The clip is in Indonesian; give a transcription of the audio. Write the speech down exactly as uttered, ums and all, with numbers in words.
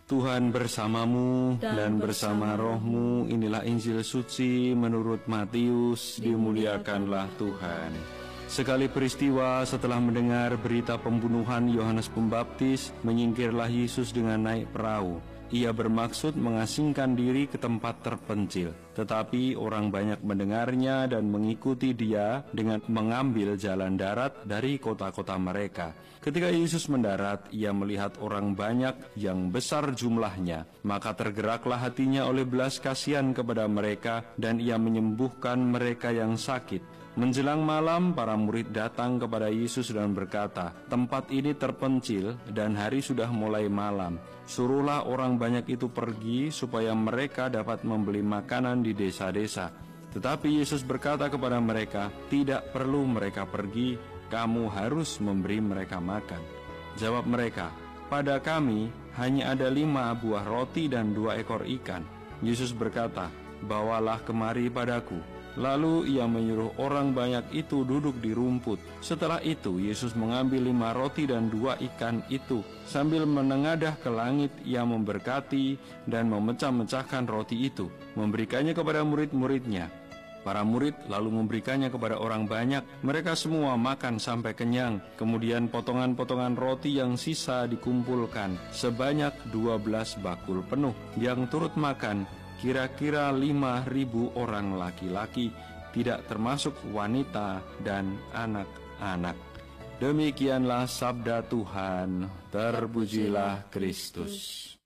Tuhan bersamamu Dan dan bersama rohmu. Inilah Injil suci menurut Matius. Dimuliakanlah Tuhan. Sekali peristiwa setelah mendengar berita pembunuhan Yohanes Pembaptis, menyingkirlah Yesus dengan naik perahu. Ia bermaksud mengasingkan diri ke tempat terpencil. Tetapi orang banyak mendengarnya dan mengikuti dia dengan mengambil jalan darat dari kota-kota mereka. Ketika Yesus mendarat, ia melihat orang banyak yang besar jumlahnya. Maka tergeraklah hatinya oleh belas kasihan kepada mereka, dan ia menyembuhkan mereka yang sakit. Menjelang malam, para murid datang kepada Yesus dan berkata, "Tempat ini terpencil dan hari sudah mulai malam. Suruhlah orang banyak itu pergi supaya mereka dapat membeli makanan di desa-desa." Tetapi Yesus berkata kepada mereka, "Tidak perlu mereka pergi, kamu harus memberi mereka makan." Jawab mereka, "Pada kami hanya ada lima buah roti dan dua ekor ikan." Yesus berkata, "Bawalah kemari padaku." Lalu ia menyuruh orang banyak itu duduk di rumput. Setelah itu Yesus mengambil lima roti dan dua ikan itu. Sambil menengadah ke langit, ia memberkati dan memecah-mecahkan roti itu, memberikannya kepada murid-muridnya. Para murid lalu memberikannya kepada orang banyak. Mereka semua makan sampai kenyang. Kemudian potongan-potongan roti yang sisa dikumpulkan, sebanyak dua belas bakul penuh. Yang turut makan kira-kira lima ribu orang laki-laki, tidak termasuk wanita dan anak-anak. Demikianlah sabda Tuhan. Terpujilah Kristus.